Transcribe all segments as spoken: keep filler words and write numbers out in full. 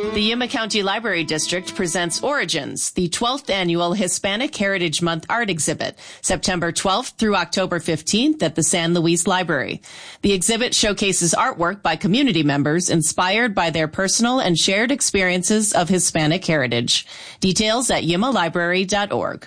The Yuma County Library District presents Origins, the twelfth annual Hispanic Heritage Month art exhibit, September twelfth through October fifteenth at the San Luis Library. The exhibit showcases artwork by community members inspired by their personal and shared experiences of Hispanic heritage. Details at yuma library dot org.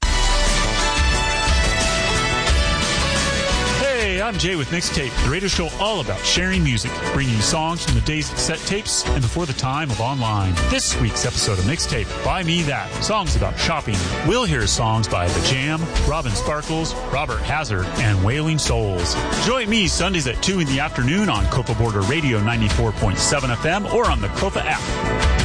Hey, I'm Jay with Mixtape, the radio show all about sharing music, bringing you songs from the days of cassette tapes and before the time of online. This week's episode of Mixtape, Buy Me That, songs about shopping. We'll hear songs by The Jam, Robin Sparkles, Robert Hazard, and Wailing Souls. Join me Sundays at two in the afternoon on Copa Border Radio ninety-four point seven F M or on the Copa app.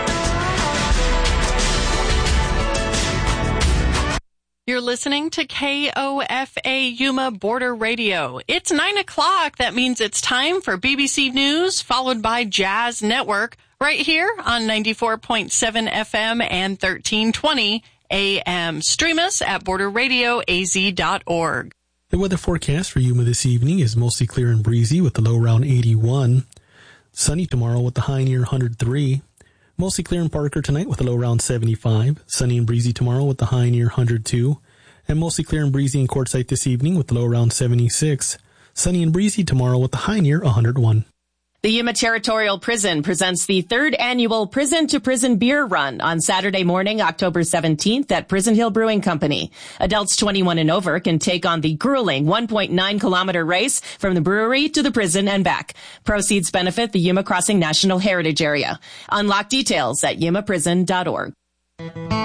You're listening to K O F A Yuma Border Radio. It's nine o'clock. That means it's time for B B C News, followed by Jazz Network, right here on ninety-four point seven F M and thirteen twenty A M. Stream us at border radio a z dot org. The weather forecast for Yuma this evening is mostly clear and breezy with the low around eighty-one. Sunny tomorrow with the high near one hundred three. Mostly clear in Parker tonight with a low around seventy-five. Sunny and breezy tomorrow with the high near one hundred two. And mostly clear and breezy in Quartzsite this evening with the low around seventy-six. Sunny and breezy tomorrow with the high near one hundred one. The Yuma Territorial Prison presents the third annual Prison to Prison Beer Run on Saturday morning, October seventeenth at Prison Hill Brewing Company. Adults twenty-one and over can take on the grueling one point nine kilometer race from the brewery to the prison and back. Proceeds benefit the Yuma Crossing National Heritage Area. Unlock details at yuma prison dot org.